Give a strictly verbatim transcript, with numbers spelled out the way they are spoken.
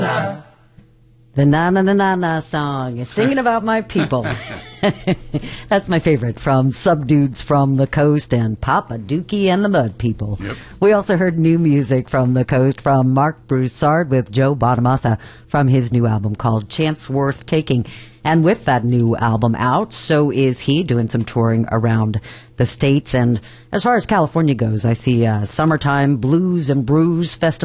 The Na Na Na Na Na song, singing about my people. That's my favorite, from Subdudes from the Coast and Papa Dookie and the Mud People. Yep. We also heard new music from the Coast from Mark Broussard with Joe Bonamassa from his new album called Chance Worth Taking. And with that new album out, so is he doing some touring around the States. And as far as California goes, I see uh, Summertime Blues and Brews Festival